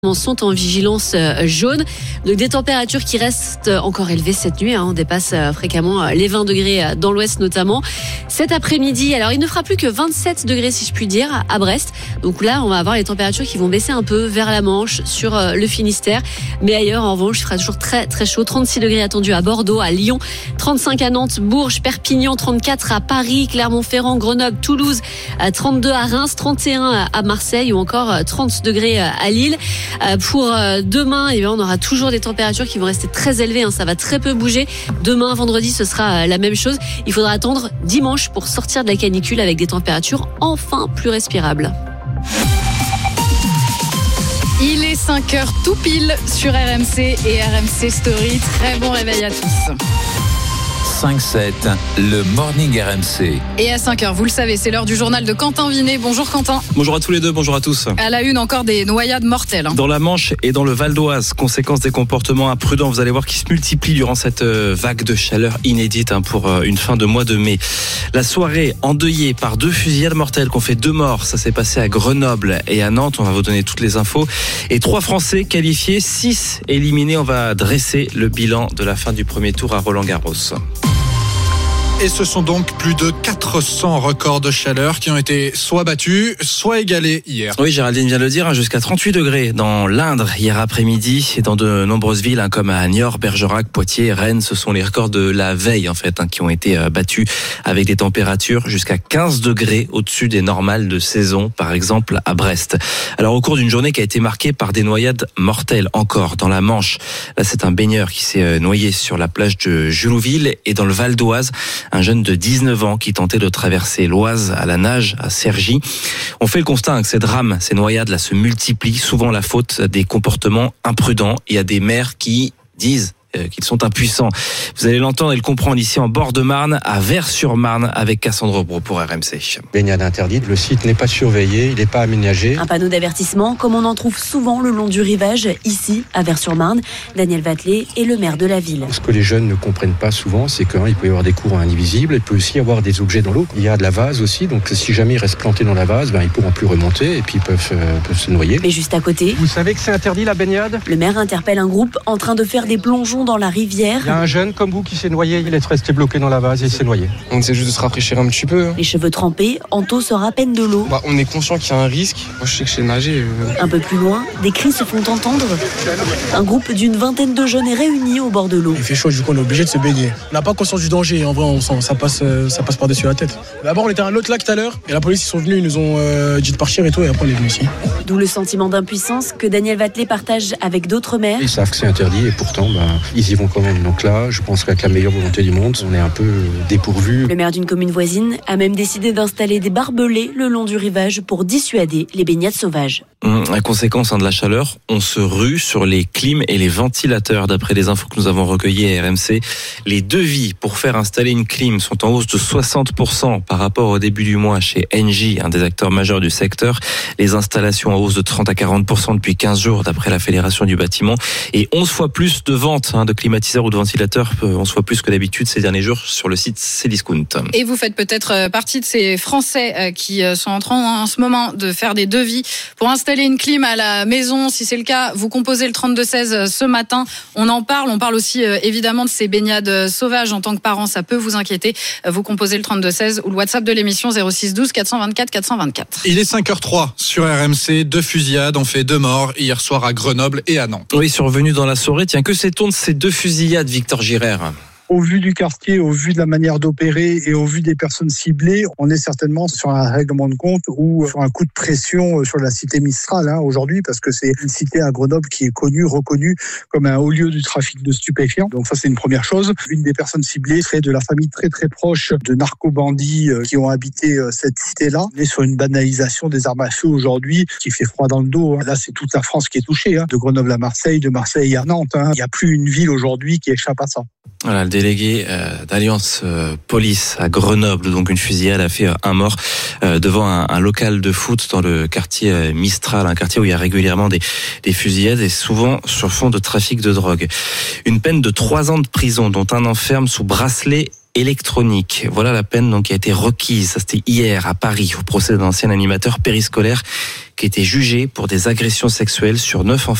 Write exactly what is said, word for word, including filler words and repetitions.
sont en vigilance jaune. Donc des températures qui restent encore élevées cette nuit. Hein. On dépasse fréquemment les vingt degrés dans l'ouest notamment. Cet après-midi, alors il ne fera plus que vingt-sept degrés si je puis dire à Brest. Donc là, on va avoir les températures qui vont baisser un peu vers la Manche, sur le Finistère. Mais ailleurs, en revanche, il fera toujours très très chaud. trente-six degrés attendus à Bordeaux, à Lyon, trente-cinq à Nantes, Bourges, Perpignan, trente-quatre à Paris, Clermont-Ferrand, Grenoble, Toulouse, trente-deux à Reims, trente et un à Marseille ou encore trente degrés à Lille. Pour demain, eh bien, on aura toujours des températures qui vont rester très élevées. Hein, ça va très peu bouger. Demain, vendredi, ce sera la même chose. Il faudra attendre dimanche pour sortir de la canicule avec des températures enfin plus respirables. Il est cinq heures tout pile sur R M C et R M C Story. Très bon réveil à tous. cinq sept, le Morning R M C. Et à cinq heures, vous le savez, c'est l'heure du journal de Quentin Vinet. Bonjour Quentin. Bonjour à tous les deux, bonjour à tous. À la une, encore des noyades mortelles. Hein. Dans la Manche et dans le Val d'Oise, conséquence des comportements imprudents, vous allez voir, qui se multiplient durant cette vague de chaleur inédite hein, pour une fin de mois de mai. La soirée endeuillée par deux fusillades mortelles qui ont fait deux morts, ça s'est passé à Grenoble et à Nantes, on va vous donner toutes les infos. Et trois Français qualifiés, six éliminés, on va dresser le bilan de la fin du premier tour à Roland-Garros. Et ce sont donc plus de quatre cents records de chaleur qui ont été soit battus, soit égalés hier. Oui, Géraldine vient de le dire, jusqu'à trente-huit degrés dans l'Indre hier après-midi et dans de nombreuses villes hein, comme à Niort, Bergerac, Poitiers, Rennes. Ce sont les records de la veille en fait hein, qui ont été euh, battus avec des températures jusqu'à quinze degrés au-dessus des normales de saison, par exemple à Brest. Alors au cours d'une journée qui a été marquée par des noyades mortelles encore dans la Manche. Là, c'est un baigneur qui s'est noyé sur la plage de Julouville et dans le Val d'Oise. Un jeune de dix-neuf ans qui tentait de traverser l'Oise à la nage à Cergy. On fait le constat hein, que ces drames, ces noyades là se multiplient, souvent la faute des comportements imprudents. Il y a des maires qui disent euh, qu'ils sont impuissants. Vous allez l'entendre et le comprendre ici en bord de Marne, à Vers-sur-Marne, avec Cassandre Bro pour R M C. Baignade interdite, le site n'est pas surveillé, il n'est pas aménagé. Un panneau d'avertissement, comme on en trouve souvent le long du rivage, ici, à Vers-sur-Marne. Daniel Vatelet est le maire de la ville. Ce que les jeunes ne comprennent pas souvent, c'est qu'il hein, peut y avoir des courants invisibles, il peut aussi y avoir des objets dans l'eau. Il y a de la vase aussi, donc si jamais ils restent plantés dans la vase, ben, ils ne pourront plus remonter et puis ils peuvent, euh, peuvent se noyer. Mais juste à côté... Vous savez que c'est interdit la baignade ? Le maire interpelle un groupe en train de faire des plongeons dans la rivière. Il y a un jeune comme vous qui s'est noyé, il est resté bloqué dans la vase et il s'est noyé. On essaie juste de se rafraîchir un petit peu. Hein. Les cheveux trempés, Anto sort à peine de l'eau. Bah, on est conscient qu'il y a un risque. Moi je sais que je sais nager. Euh... Un peu plus loin, des cris se font entendre. Un groupe d'une vingtaine de jeunes est réuni au bord de l'eau. Il fait chaud, du coup on est obligé de se baigner. On n'a pas conscience du danger, en vrai on sent, ça passe, ça passe par-dessus la tête. D'abord on était à un autre lac tout à l'heure et la police ils sont venus, ils nous ont euh, dit de partir et tout et après on est venus ici. D'où le sentiment d'impuissance que Daniel Vatelet partage avec d'autres maires. Ils savent que c'est interdit et pourtant ben, ils y vont quand même. Donc là je pense qu'avec la meilleure volonté du monde, on est un peu dépourvu. Le maire d'une commune voisine a même décidé d'installer des barbelés le long du rivage pour dissuader les baignades sauvages. Mmh, la conséquence hein, de la chaleur, on se rue sur les clims et les ventilateurs. D'après les infos que nous avons recueillies à R M C, les devis pour faire installer une clim sont en hausse de soixante pour cent par rapport au début du mois chez Engie, un des acteurs majeurs du secteur. Les installations en hausse de trente à quarante pour cent depuis quinze jours d'après la Fédération du bâtiment et onze fois plus de ventes hein, de climatiseurs ou de ventilateurs, onze fois plus que d'habitude ces derniers jours sur le site Cdiscount. Et vous faites peut-être partie de ces Français qui sont en train en ce moment de faire des devis pour installer une clim à la maison. Si c'est le cas, vous composez le trente-deux seize ce matin. On en parle. On parle aussi évidemment de ces baignades sauvages. En tant que parent, ça peut vous inquiéter. Vous composez le trente-deux seize ou le WhatsApp de l'émission zéro six douze quatre cent vingt-quatre quatre cent vingt-quatre. Il est cinq heures zéro trois sur R M C. Deux fusillades ont fait deux morts hier soir à Grenoble et à Nantes. Oui, survenu dans la soirée. Tiens, que sait-on de ces deux fusillades, Victor Girard ? Au vu du quartier, au vu de la manière d'opérer et au vu des personnes ciblées, on est certainement sur un règlement de compte ou sur un coup de pression sur la cité Mistral hein, aujourd'hui, parce que c'est une cité à Grenoble qui est connue, reconnue comme un haut lieu du trafic de stupéfiants. Donc ça, c'est une première chose. Une des personnes ciblées serait de la famille très très proche de narco-bandits qui ont habité cette cité-là. On est sur une banalisation des armes à feu aujourd'hui qui fait froid dans le dos. Là, c'est toute la France qui est touchée, hein, de Grenoble à Marseille, de Marseille à Nantes. Hein. Il n'y a plus une ville aujourd'hui qui échappe à ça. Voilà, le délégué euh, d'Alliance euh, Police à Grenoble, donc une fusillade a fait euh, un mort euh, devant un, un local de foot dans le quartier euh, Mistral, un quartier où il y a régulièrement des, des fusillades et souvent sur fond de trafic de drogue. Une peine de trois ans de prison, dont un an ferme sous bracelet électronique. Voilà la peine donc qui a été requise. Ça c'était hier à Paris au procès d'un ancien animateur périscolaire qui était jugé pour des agressions sexuelles sur neuf enfants.